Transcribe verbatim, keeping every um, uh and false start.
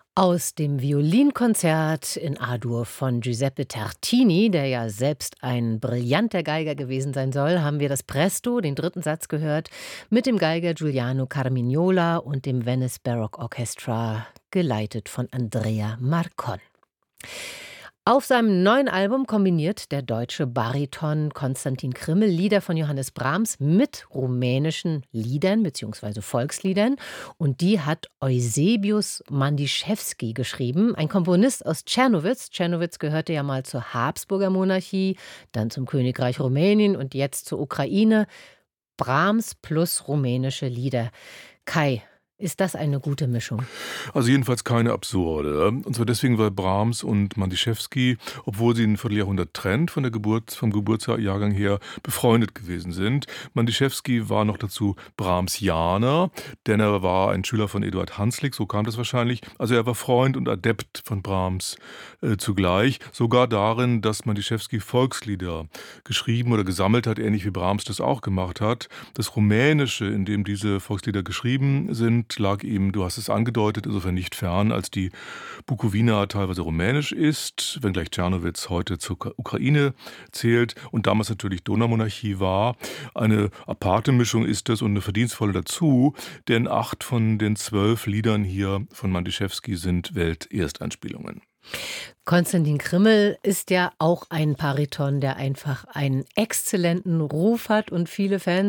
Aus dem Violinkonzert in A-Dur von Giuseppe Tartini, der ja selbst ein brillanter Geiger gewesen sein soll, haben wir das Presto, den dritten Satz gehört, mit dem Geiger Giuliano Carmignola und dem Venice Baroque Orchestra, geleitet von Andrea Marcon. Auf seinem neuen Album kombiniert der deutsche Bariton Konstantin Krimmel Lieder von Johannes Brahms mit rumänischen Liedern bzw. Volksliedern. Und die hat Eusebius Mandischewski geschrieben, ein Komponist aus Czernowitz. Czernowitz gehörte ja mal zur Habsburger Monarchie, dann zum Königreich Rumänien und jetzt zur Ukraine. Brahms plus rumänische Lieder. Kai, ist das eine gute Mischung? Also jedenfalls keine absurde. Und zwar deswegen, weil Brahms und Mandischewski, obwohl sie ein Vierteljahrhundert trennt von der Geburt, vom Geburtsjahrgang her, befreundet gewesen sind. Mandischewski war noch dazu Brahmsianer, denn er war ein Schüler von Eduard Hanslick, so kam das wahrscheinlich. Also er war Freund und Adept von Brahms äh, zugleich. Sogar darin, dass Mandischewski Volkslieder geschrieben oder gesammelt hat, ähnlich wie Brahms das auch gemacht hat. Das Rumänische, in dem diese Volkslieder geschrieben sind, lag ihm, du hast es angedeutet, insofern nicht fern, als die Bukowina teilweise rumänisch ist, wenngleich Czernowitz heute zur Ukraine zählt und damals natürlich Donaumonarchie war. Eine aparte Mischung ist es und eine verdienstvolle dazu, denn acht von den zwölf Liedern hier von Mandischewski sind Weltersteinspielungen. Konstantin Krimmel ist ja auch ein Bariton, der einfach einen exzellenten Ruf hat und viele Fans